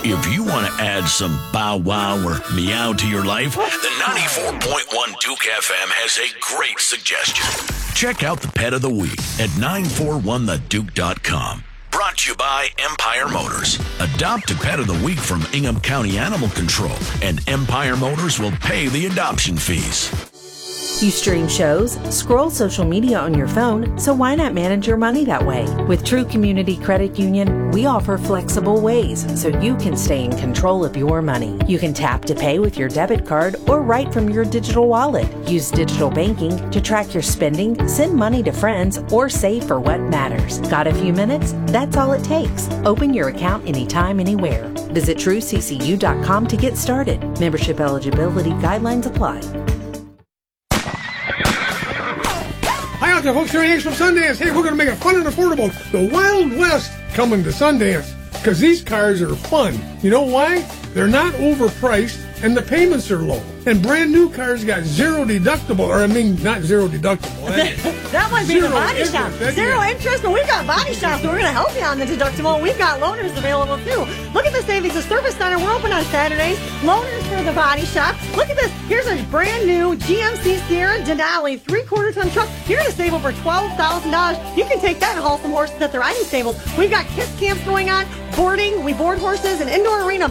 If you want to add some bow wow or meow to your life, the 94.1 Duke FM has a great suggestion. Check out the Pet of the Week at 941theduke.com. Brought to you by Empire Motors. Adopt a Pet of the Week from Ingham County Animal Control, and Empire Motors will pay the adoption fees. You stream shows, scroll social media on your phone, so why not manage your money that way? With True Community Credit Union, we offer flexible ways so you can stay in control of your money. You can tap to pay with your debit card or right from your digital wallet. Use digital banking to track your spending, send money to friends, or save for what matters. Got a few minutes? That's all it takes. Open your account anytime, anywhere. Visit TrueCCU.com to get started. Membership eligibility guidelines apply. Hi out there, folks. Here is from Sundance. Hey, we're going to make it fun and affordable. The Wild West coming to Sundance because these cars are fun. You know why? They're not overpriced and the payments are low. And brand new cars got zero deductible, not zero deductible. That might be the body shop. Zero interest, but we've got body shops, so we're going to help you on the deductible. We've got loaners available too. Look at the savings. The Service Center, we're open on Saturdays. Loaners for the body shop. Look at this. Here's a brand new GMC Sierra Denali 3/4 ton truck. You're going to save over $12,000. You can take that and haul some horses at the riding stables. We've got kids camps going on, boarding. We board horses, an indoor arena.